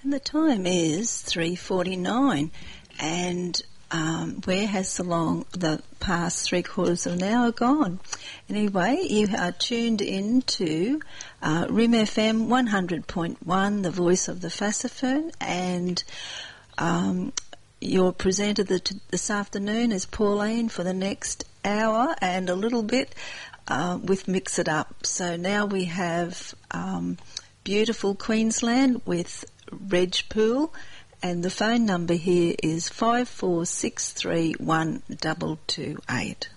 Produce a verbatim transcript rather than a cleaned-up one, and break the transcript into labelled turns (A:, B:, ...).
A: And the time is three forty-nine, and um, where has the long the past three quarters of an hour gone? Anyway, you are tuned in to uh, R I M F M one hundred point one, the voice of the Fassophone, and um, your presenter the, this afternoon is Pauline for the next hour and a little bit uh, with Mix It Up. So now we have um, beautiful Queensland with Reg Pool, and the phone number here is five four six three one two two eight.